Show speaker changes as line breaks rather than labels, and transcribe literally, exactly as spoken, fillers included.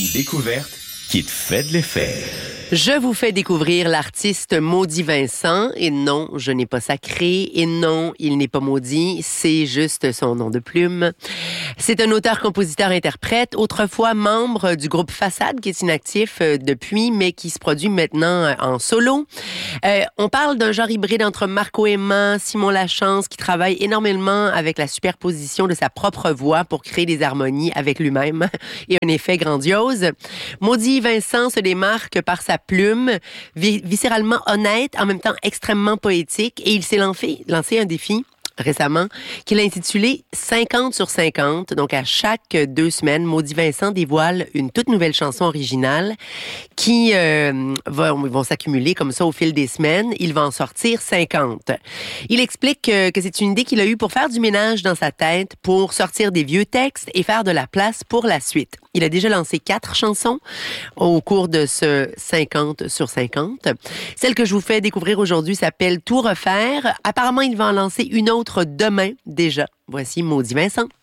Une découverte qui te fait de l'effet.
Je vous fais découvrir l'artiste Maudit Vincent. Et non, je n'ai pas sacré. Et non, il n'est pas maudit. C'est juste son nom de plume. C'est un auteur-compositeur-interprète, autrefois membre du groupe Façade, qui est inactif depuis, mais qui se produit maintenant en solo. Euh, on parle d'un genre hybride entre Marco Aimant, Simon Lachance, qui travaille énormément avec la superposition de sa propre voix pour créer des harmonies avec lui-même et un effet grandiose. Maudit Vincent se démarque par sa plume, vis- viscéralement honnête, en même temps extrêmement poétique, et il s'est lancé, lancé un défi récemment, qu'il a intitulé cinquante sur cinquante. Donc, à chaque deux semaines, Maudit Vincent dévoile une toute nouvelle chanson originale qui euh, va, vont s'accumuler comme ça au fil des semaines. Il va en sortir cinquante. Il explique que, que c'est une idée qu'il a eue pour faire du ménage dans sa tête, pour sortir des vieux textes et faire de la place pour la suite. Il a déjà lancé quatre chansons au cours de ce cinquante sur cinquante. Celle que je vous fais découvrir aujourd'hui s'appelle Tout refaire. Apparemment, il va en lancer une autre demain déjà. Voici Maudit Vincent.